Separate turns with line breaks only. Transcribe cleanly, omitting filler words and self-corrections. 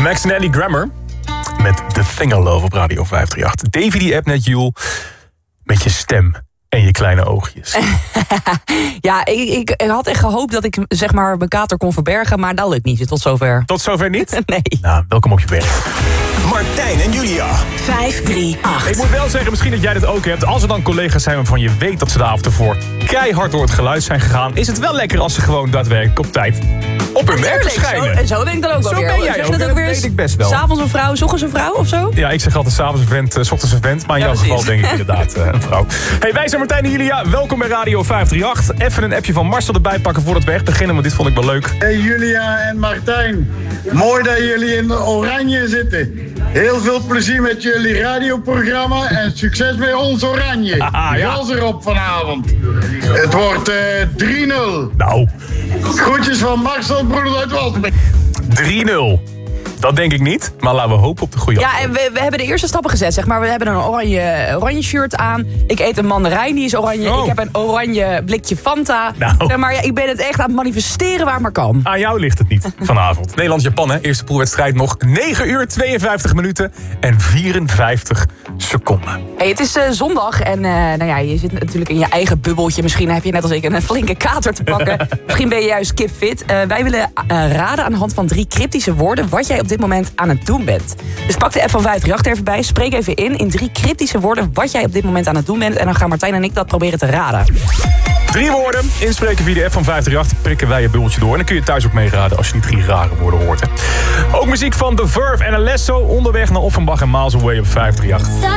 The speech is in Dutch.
Max en Ellie Grammer met The Finger Love op Radio 538. Davy die app net, Joel, met je stem en je kleine oogjes.
Ja, ik had echt gehoopt dat ik zeg maar mijn kater kon verbergen, maar dat lukt niet tot zover.
Tot zover niet?
Nee.
Nou, welkom op je werk.
Martijn en Julia.
538.
Ik moet wel zeggen, misschien dat jij dit ook hebt. Als er dan collega's zijn waarvan je weet dat ze de avond ervoor keihard door het geluid zijn gegaan, is het wel lekker als ze gewoon daadwerkelijk op tijd op hun werk verschijnen.
Zo ben ik dan ook wel
Zo
weer.
ben jij
Zeg
ook,
dat
dat weet ik best wel.
'S'avonds een vrouw, 's ochtends een vrouw of zo?
Ja, ik zeg altijd 's avonds een vent, 's ochtends een vent. Maar in
Ja,
jouw
precies.
geval denk ik inderdaad een vrouw. Hey, wij zijn Martijn en Julia. Welkom bij Radio 538. Even een appje van Marcel erbij pakken voordat we echt beginnen, want dit vond ik wel leuk.
Hey Julia en Martijn, mooi dat jullie in de oranje zitten. Heel veel plezier met jullie radioprogramma en succes met ons oranje.
Haha, ja.
Gas erop vanavond. Het wordt 3-0.
Nou,
Groetjes van Marcel, broeder uit Walterbeek.
3-0. Dat denk ik niet, maar laten we hopen op de goede
Ja,
antwoord.
en we hebben de eerste stappen gezet, zeg maar. We hebben een oranje shirt aan. Ik eet een mandarijn, die is oranje.
Oh.
Ik heb een oranje blikje Fanta.
Nou.
Zeg maar ja, ik ben het echt aan het manifesteren waar het maar kan.
Aan jou ligt het niet vanavond. Nederland-Japan, hè? Eerste poolwedstrijd nog 9 uur, 52 minuten en 54 seconden.
Hey, het is zondag en nou ja, je zit natuurlijk in je eigen bubbeltje. Misschien heb je net als ik een flinke kater te pakken. Misschien ben je juist kipfit. Wij willen raden aan de hand van 3 cryptische woorden wat jij op dit moment aan het doen bent. Dus pak de app van 538 even bij. Spreek even in 3 cryptische woorden wat jij op dit moment aan het doen bent. En dan gaan Martijn en ik dat proberen te raden.
3 woorden, inspreken via de app van 538, prikken wij je bubbeltje door. En dan kun je thuis ook meeraden als je die 3 rare woorden hoort. Hè. Ook muziek van The Verve en Alesso, onderweg naar Offenbach en Miles Away op 538.